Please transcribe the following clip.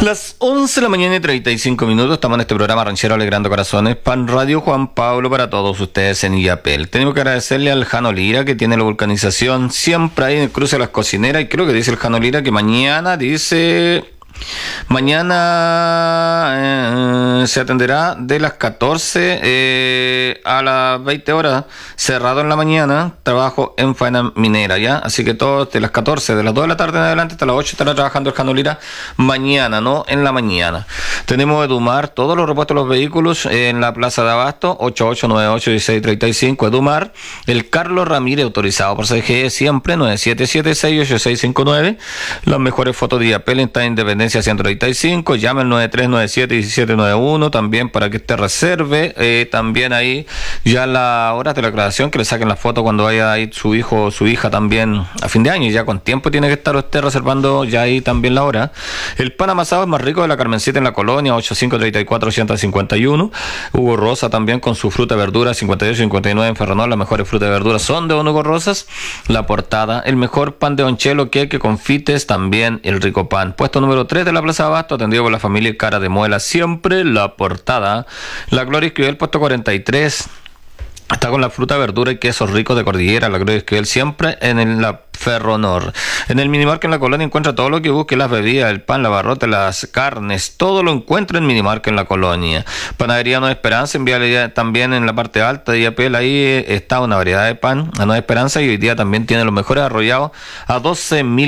Las 11 de la mañana y 35 minutos, estamos en este programa Ranchero Alegrando Corazones, Pan Radio Juan Pablo para todos ustedes en Illapel. Tenemos que agradecerle al Jano Lira, que tiene la vulcanización siempre ahí en el cruce de las cocineras, y creo que dice el Jano Lira que mañana se atenderá de las 14 a las 20 horas, cerrado en la mañana, trabajo en faena minera, ¿ya? Así que todos de las 14, de las 2 de la tarde en adelante hasta las 8 estará trabajando el Jano Lira mañana, no en la mañana. Tenemos Edumar, todos los repuestos de los vehículos en la Plaza de Abasto, 8898-1635, Edumar. El Carlos Ramírez, autorizado por CGE, siempre 9776-8659. Las mejores fotos de Illapel está en Independencia 135, llame al 9397-1791 también para que usted reserve, también ahí ya la hora de la declaración, que le saquen la foto cuando vaya ahí su hijo o su hija también a fin de año, ya con tiempo tiene que estar usted reservando ya ahí también la hora. El pan amasado es más rico de la Carmencita en la Colonia, 8534-8051. Hugo Rosa también con su fruta y verdura, 58-59 en Ferranol, las mejores frutas y verduras son de Don Hugo Rosas. La Portada, el mejor pan de Onchelo, queque, confites, también el rico pan. Puesto número 3 de la Plaza Abasto, atendido por la familia Cara de Muela, siempre La Portada. La Gloria Esquivel, puesto 43, está con la fruta, verdura y quesos ricos de Cordillera. La Gloria Esquivel siempre en la Ferronor. En el Minimarket en la Colonia encuentra todo lo que busque, las bebidas, el pan, la barrota, las carnes, todo lo encuentra en Minimarket en la Colonia. Panadería Nueva Esperanza, envíale también en la parte alta de Illapel, ahí está una variedad de pan a Nueva Esperanza, y hoy día también tiene los mejores arrollados a 12.000